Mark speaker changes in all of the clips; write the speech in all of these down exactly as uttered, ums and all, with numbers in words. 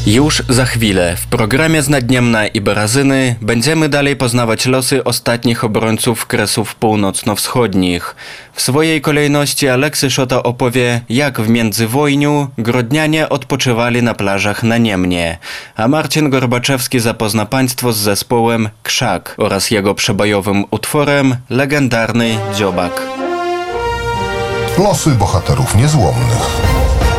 Speaker 1: Już za chwilę w programie Znadniemna i Barazyny będziemy dalej poznawać losy ostatnich obrońców Kresów Północno-Wschodnich. W swojej kolejności Aleksy Szota opowie, jak w międzywojniu Grodnianie odpoczywali na plażach na Niemnie, a Marcin Gorbaczewski zapozna Państwo z zespołem Krzak oraz jego przebojowym utworem Legendarny Dziobak.
Speaker 2: Losy bohaterów niezłomnych.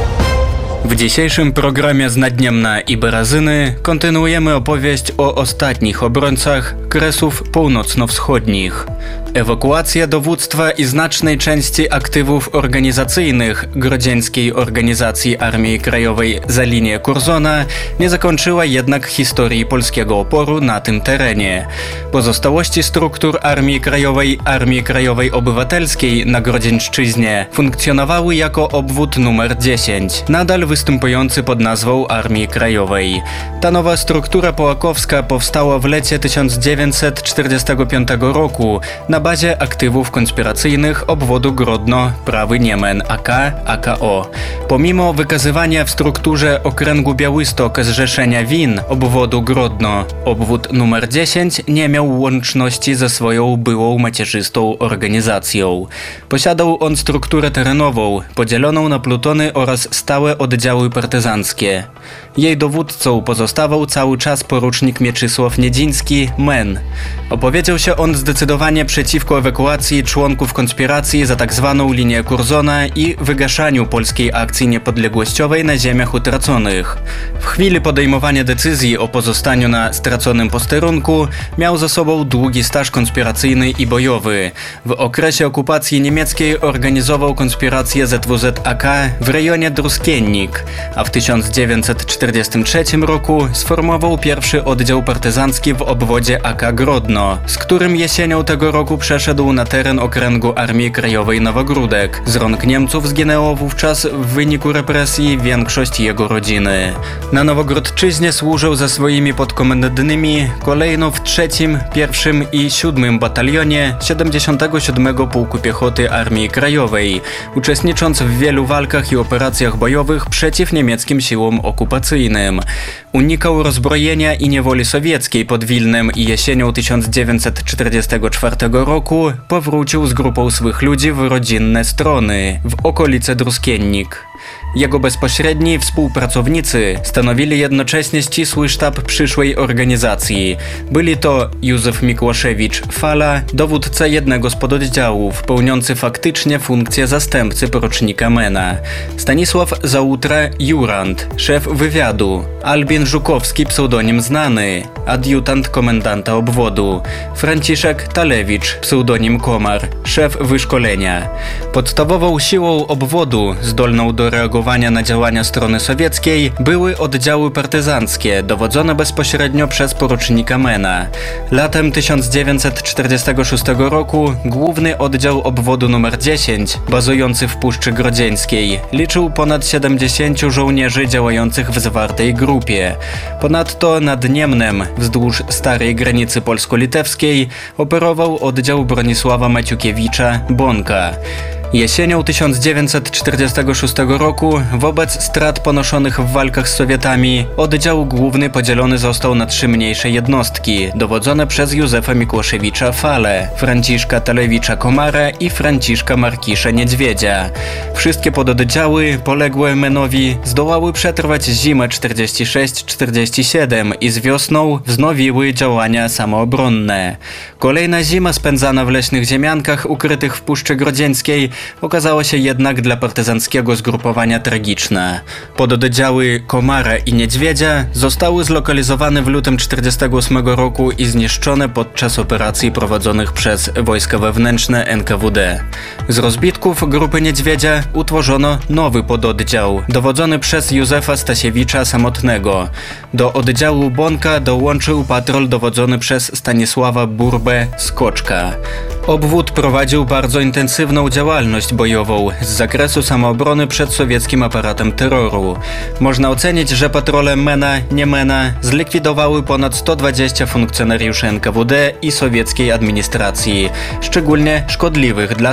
Speaker 1: W dzisiejszym programie Znadniemna i Barazyny kontynuujemy opowieść o ostatnich obrońcach Kresów Północno-Wschodnich. Ewakuacja dowództwa i znacznej części aktywów organizacyjnych Grodzieńskiej Organizacji Armii Krajowej za linię Curzona nie zakończyła jednak historii polskiego oporu na tym terenie. Pozostałości struktur Armii Krajowej Armii Krajowej Obywatelskiej na Grodzieńszczyźnie funkcjonowały jako obwód numer dziesięć, nadal występujący pod nazwą Armii Krajowej. Ta nowa struktura połakowska powstała w lecie tysiąc dziewięćset czterdziestego piątego roku na bazie aktywów konspiracyjnych obwodu Grodno, Prawy Niemen A K, A K O. Pomimo wykazywania w strukturze okręgu Białystok zrzeszenia win obwodu Grodno, obwód numer dziesięć nie miał łączności ze swoją byłą macierzystą organizacją. Posiadał on strukturę terenową, podzieloną na plutony oraz stałe oddziały partyzanckie. Jej dowódcą pozostawał cały czas porucznik Mieczysław Niedziński, M E N. Opowiedział się on zdecydowanie przeciwko ewakuacji członków konspiracji za tak zwaną linię Curzona i wygaszaniu polskiej akcji niepodległościowej na ziemiach utraconych. W chwili podejmowania decyzji o pozostaniu na straconym posterunku miał za sobą długi staż konspiracyjny i bojowy. W okresie okupacji niemieckiej organizował konspirację Z W Z A K w rejonie Druskiennik, a w tysiąc dziewięćset czterdziestym trzecim roku sformował pierwszy oddział partyzancki w obwodzie A K Grodno, z którym jesienią tego roku przeszedł na teren okręgu Armii Krajowej Nowogródek. Z rąk Niemców zginęło wówczas w wyniku represji większość jego rodziny. Na Nowogródczyźnie służył ze swoimi podkomendnymi kolejno w trzecim, pierwszym i siódmym batalionie siedemdziesiątego siódmego Pułku Piechoty Armii Krajowej, uczestnicząc w wielu walkach i operacjach bojowych przeciw niemieckim siłom okupacyjnym. Unikał rozbrojenia i niewoli sowieckiej pod Wilnem i jesienią tysiąc dziewięćset czterdziestego czwartego roku powrócił z grupą swych ludzi w rodzinne strony, w okolice Druskiennik. Jego bezpośredni współpracownicy stanowili jednocześnie ścisły sztab przyszłej organizacji. Byli to Józef Mikłaszewicz Fala, dowódca jednego z pododdziałów, pełniący faktycznie funkcję zastępcy porucznika Mena, Stanisław Zautra Jurand, szef wywiadu, Albin Żukowski, pseudonim znany, adiutant komendanta obwodu, Franciszek Talewicz, pseudonim Komar, szef wyszkolenia. Podstawową siłą obwodu, zdolną do reagowania na działania strony sowieckiej, były oddziały partyzanckie, dowodzone bezpośrednio przez porucznika Mena. Latem tysiąc dziewięćset czterdziestego szóstego roku główny oddział obwodu numer dziesięć, bazujący w Puszczy Grodzieńskiej, liczył ponad siedemdziesięciu żołnierzy działających w zwartej grupie. Ponadto nad Niemnem, wzdłuż starej granicy polsko-litewskiej, operował oddział Bronisława Maciukiewicza Bonka. Jesienią tysiąc dziewięćset czterdziestego szóstego roku, wobec strat ponoszonych w walkach z Sowietami, oddział główny podzielony został na trzy mniejsze jednostki, dowodzone przez Józefa Mikłaszewicza Falę, Franciszka Talewicza Komara i Franciszka Markisza Niedźwiedzia. Wszystkie pododdziały, poległe Menowi, zdołały przetrwać zimę czterdziesty sześć czterdziesty siedem i z wiosną wznowiły działania samoobronne. Kolejna zima spędzana w leśnych ziemiankach ukrytych w Puszczy Grodzieńskiej okazała się jednak dla partyzanckiego zgrupowania tragiczna. Pododdziały Komara i Niedźwiedzia zostały zlokalizowane w lutym czterdziestego ósmego roku i zniszczone podczas operacji prowadzonych przez wojska wewnętrzne N K W D. Z rozbitków grupy Niedźwiedzia utworzono nowy pododdział, dowodzony przez Józefa Stasiewicza Samotnego. Do oddziału Bonka dołączył patrol dowodzony przez Stanisława Burbę Skoczka. Obwód prowadził bardzo intensywną działalność bojową z zakresu samoobrony przed sowieckim aparatem terroru. Można ocenić, że patrole Mena, nie Mena zlikwidowały ponad sto dwadzieścia funkcjonariuszy N K W D i sowieckiej administracji, szczególnie szkodliwych dla społeczności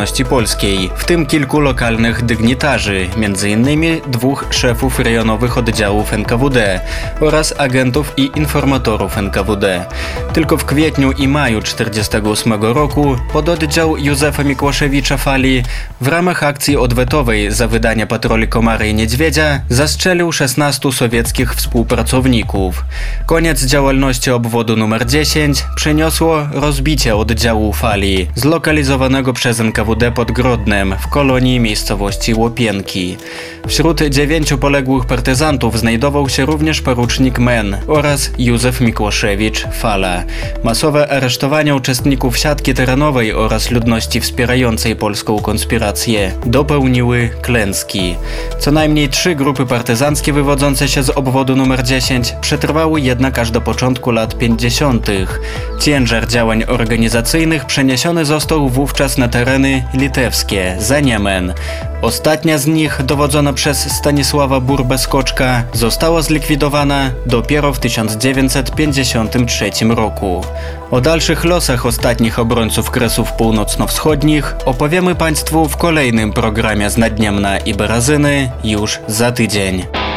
Speaker 1: obecności polskiej, w tym kilku lokalnych dygnitarzy, między innymi dwóch szefów rejonowych oddziałów N K W D oraz agentów i informatorów N K W D. Tylko w kwietniu i maju tysiąc dziewięćset czterdziestego ósmego roku pododdział Józefa Mikłaszewicza Fali w ramach akcji odwetowej za wydanie patroli Komary i Niedźwiedzia zastrzelił szesnastu sowieckich współpracowników. Koniec działalności obwodu numer dziesięć przyniosło rozbicie oddziału Fali, zlokalizowanego przez N K W D pod Grodnem w kolonii miejscowości Łopienki. Wśród dziewięciu poległych partyzantów znajdował się również porucznik Men oraz Józef Mikłaszewicz Fala. Masowe aresztowania uczestników siatki terenowej oraz ludności wspierającej polską konspirację dopełniły klęski. Co najmniej trzy grupy partyzanckie wywodzące się z obwodu numer dziesięć przetrwały jednak aż do początku lat pięćdziesiątych. Ciężar działań organizacyjnych przeniesiony został wówczas na tereny litewskie, za Niemen. Ostatnia z nich, dowodzona przez Stanisława Burbę-Skoczka, została zlikwidowana dopiero w tysiąc dziewięćset pięćdziesiątym trzecim roku. O dalszych losach ostatnich obrońców Kresów Północno-Wschodnich opowiemy Państwu w kolejnym programie z Naddniemna i Berazyny już za tydzień.